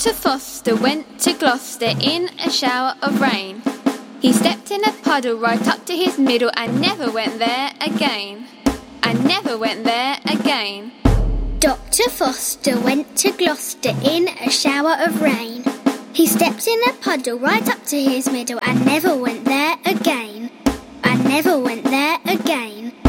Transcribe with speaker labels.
Speaker 1: Dr. Foster went to Gloucester in a shower of rain. He stepped in a puddle right up to his middle and never went there again. And never went there again.
Speaker 2: Dr. Foster went to Gloucester in a shower of rain. He stepped in a puddle right up to his middle and never went there again. And never went there again.